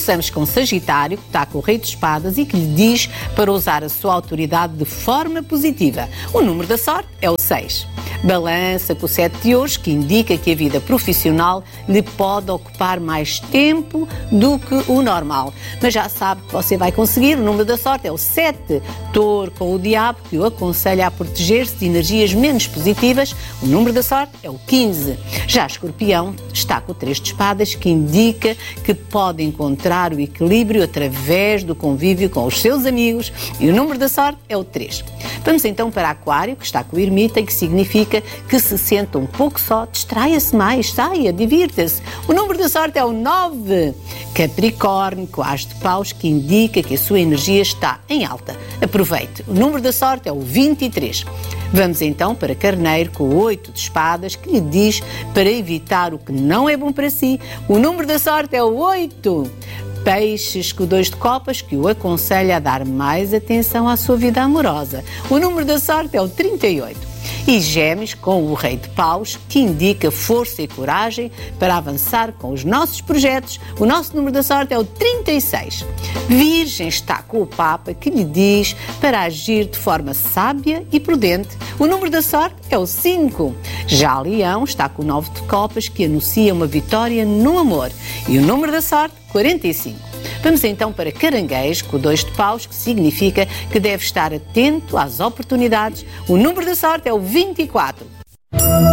Começamos com Sagitário, que está com o Rei de Espadas e que lhe diz para usar a sua autoridade de forma positiva. O número da sorte é o 6. Balança com o 7 de Ouros, que indica que a vida profissional lhe pode ocupar mais tempo do que o normal. Mas já sabe que você vai conseguir. O número da sorte é o 7. Touro com o Diabo, que o aconselha a proteger-se de energias menos positivas. O número da sorte é o 15. Já Escorpião está com o 3 de Espadas, que indica que pode encontrar o equilíbrio através do convívio com os seus amigos. E o número da sorte é o 3. Vamos então para Aquário, que está com o Ermita, que significa que se senta um pouco só, distraia-se mais, saia, divirta-se. O número da sorte é o 9. Capricórnio, com o As de Paus, que indica que a sua energia está em alta. Aproveite. O número da sorte é o 23. Vamos então para Carneiro, com o 8 de Espadas, que lhe diz para evitar o que não é bom para si. O número da sorte é o 8. Peixes, com o 2 de Copas, que o aconselha a dar mais atenção à sua vida amorosa. O número da sorte é o 38. E Gêmeos, com o Rei de Paus, que indica força e coragem para avançar com os nossos projetos. O nosso número da sorte é o 36. Virgem está com o Papa, que lhe diz para agir de forma sábia e prudente. O número da sorte é o 5. Já Leão está com o 9 de Copas, que anuncia uma vitória no amor. E o número da sorte, 45. Vamos então para Caranguejo, com o 2 de Paus, que significa que deve estar atento às oportunidades. O número da sorte é o 24.